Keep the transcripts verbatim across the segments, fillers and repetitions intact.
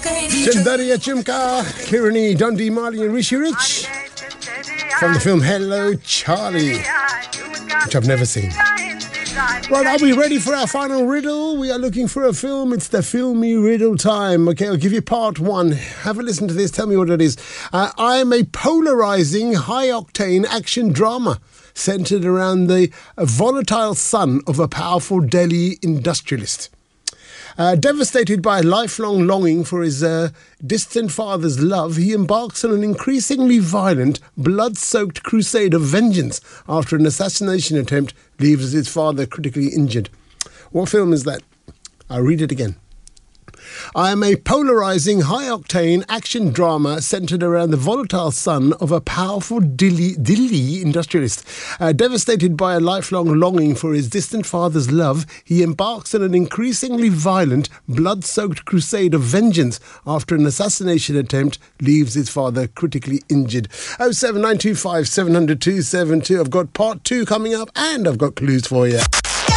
Chandariya Chumka, Kirani, Dundee, Marley and Rishi Rich from the film Hello Charlie, which I've never seen. Right, are we ready for our final riddle? We are looking for a film. It's the filmy riddle time. Okay, I'll give you part one. Have a listen to this. Tell me what it is. Uh, I'm a polarizing, high-octane action drama centered around the volatile son of a powerful Delhi industrialist. Uh, devastated by a lifelong longing for his uh, distant father's love, he embarks on an increasingly violent, blood-soaked crusade of vengeance after an assassination attempt leaves his father critically injured. What film is that? I'll read it again. I am a polarizing, high-octane action drama centered around the volatile son of a powerful Delhi, Delhi industrialist. Uh, devastated by a lifelong longing for his distant father's love, he embarks on an increasingly violent, blood-soaked crusade of vengeance after an assassination attempt leaves his father critically injured. oh seven nine two five seven zero zero two seven two. I've got part two coming up and I've got clues for you.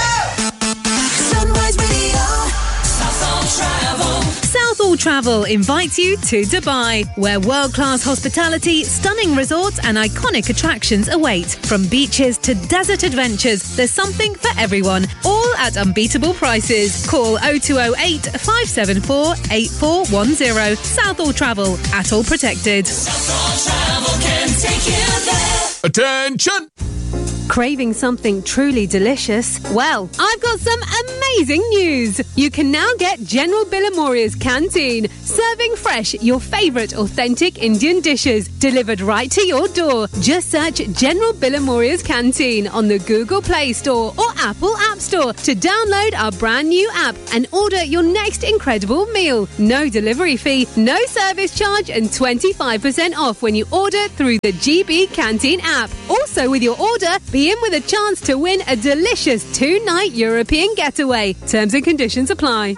Sunrise Radio, Southall Travel. Southall Travel invites you to Dubai, where world-class hospitality, stunning resorts and iconic attractions await. From beaches to desert adventures, there's something for everyone, all at unbeatable prices. Call oh two oh eight, five seven four, eight four one oh. Southall Travel, at all protected. Southall Travel can take you there. Attention! Craving something truly delicious? Well, I've got some amazing news. You can now get General Billamoria's Canteen, serving fresh your favourite authentic Indian dishes, delivered right to your door. Just search General Billamoria's Canteen on the Google Play Store or Apple App Store to download our brand new app and order your next incredible meal. No delivery fee, no service charge and twenty-five percent off when you order through the G B Canteen app. Also, with your order, be in with a chance to win a delicious two-night European getaway. Terms and conditions apply.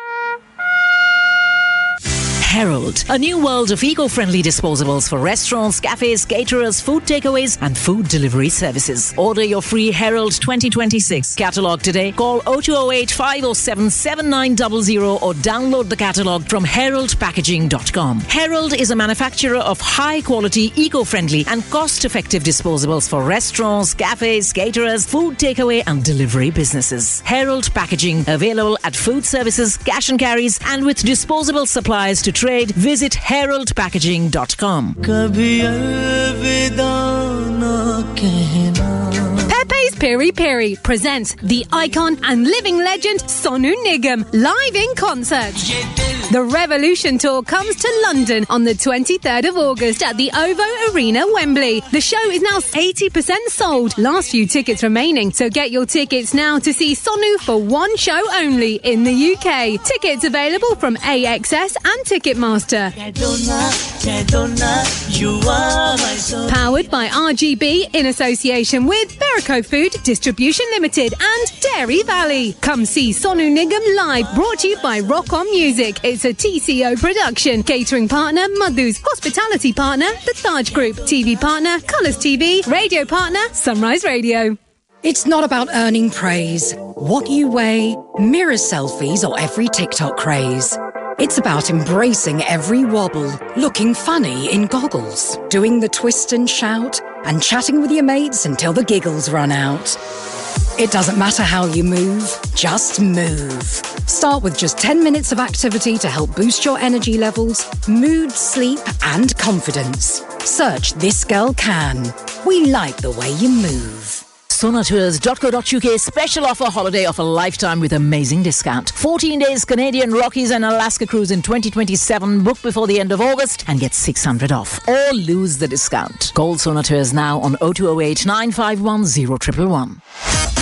Herald, a new world of eco-friendly disposables for restaurants, cafes, caterers, food takeaways and food delivery services. Order your free Herald twenty twenty-six catalogue today. Call oh two oh eight, five oh seven, seven nine zero zero or download the catalogue from herald packaging dot com. Herald is a manufacturer of high-quality, eco-friendly and cost-effective disposables for restaurants, cafes, caterers, food takeaway and delivery businesses. Herald Packaging, available at food services, cash and carries and with disposable supplies to trade, visit herald packaging dot com. Pepe's Peri Peri presents the icon and living legend Sonu Nigam live in concert. The Revolution Tour comes to London on the twenty-third of August at the OVO Arena, Wembley. The show is now eighty percent sold. Last few tickets remaining, so get your tickets now to see Sonu for one show only in the U K. Tickets available from A X S and Ticketmaster. Powered by R G B in association with Berico Food Distribution Limited and Dairy Valley. Come see Sonu Nigam live, brought to you by Rock On Music. It's a T C O production. Catering partner, Madhu's. Hospitality partner, The Taj Group. T V partner, Colours T V. Radio partner, Sunrise Radio. It's not about earning praise, what you weigh, mirror selfies or every TikTok craze. It's about embracing every wobble, looking funny in goggles, doing the twist and shout, and chatting with your mates until the giggles run out. It doesn't matter how you move, just move. Start with just ten minutes of activity to help boost your energy levels, mood, sleep, and confidence. Search This Girl Can. We like the way you move. Sonatours dot co dot uk special offer holiday of a lifetime with amazing discount. fourteen days Canadian Rockies and Alaska cruise in twenty twenty-seven. Book before the end of August and get six hundred off. Or lose the discount. Call Sonatours now on oh two oh eight, nine five one, oh one one one.